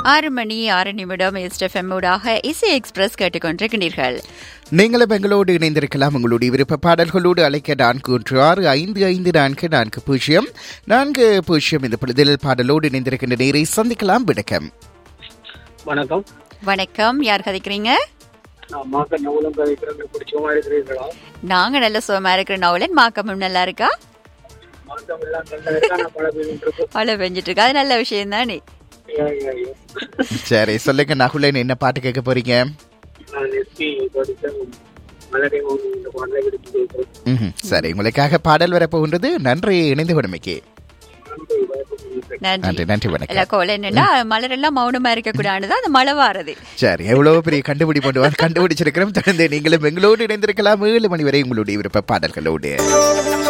6 மணி 6 நிமிடம் எஸ்எஃப்எம் ஊடாக இசை எக்ஸ்பிரஸ் கேட்டுக்கொண்டிருக்கிறீர்கள். நீங்களும் எங்களோடு இணைந்திருக்கலாம். உங்களுடைய விருப்ப பாடல்களோடு அழைக்க 416-5540-40 இந்த பொழுதில் பாடலோடு இணைந்திருக்கின்ற நேரை சந்திக்கலாம். வணக்கம். வணக்கம். வணக்கம். யார் கதைக்கிறீங்க? நாங்க நல்ல சுகமா இருக்கிற நவுலன். மாக்கமும் நல்லா இருக்கா? மழை பெஞ்சிட்டு இருக்கா? அது நல்ல விஷயம் தானே. சரி, சொல்லுங்க நகுலன், என்ன பாட்டு கேட்க போறீங்க? சரி, உங்களுக்காக பாடல் வரப்போகின்றது. நன்றி இணைந்து கொடுமைக்கு. நன்றி. நன்றி, வணக்கம். என்னன்னா மலரெல்லாம் மௌனமா இருக்க கூடாதுதான் அந்த மழை வாரது. சரி, எவ்வளவு பெரிய கண்டுபிடிச்சிருக்கிறோம். தொடர்ந்து நீங்களும் எங்களோடு இணைந்திருக்கலாம் 7 மணி வரை உங்களுடைய விருப்ப பாடல்களோடு.